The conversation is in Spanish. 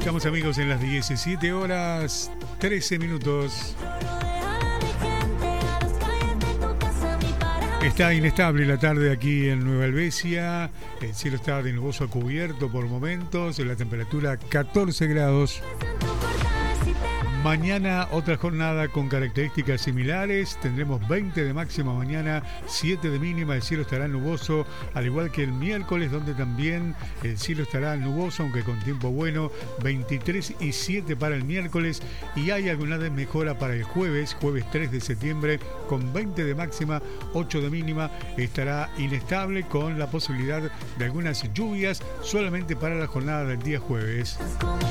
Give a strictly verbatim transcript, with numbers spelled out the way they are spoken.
Estamos, amigos, en las diecisiete horas trece minutos. Está inestable la tarde aquí en Nueva Helvecia. El cielo está de nuboso a cubierto por momentos. La temperatura catorce grados. Mañana otra jornada con características similares. Tendremos veinte de máxima mañana, siete de mínima. El cielo estará nuboso, al igual que el miércoles, donde también el cielo estará nuboso, aunque con tiempo bueno. veintitrés y siete para el miércoles. Y hay alguna mejora para el jueves, jueves tres de septiembre, con veinte de máxima, ocho de mínima. Estará inestable con la posibilidad de algunas lluvias solamente para la jornada del día jueves.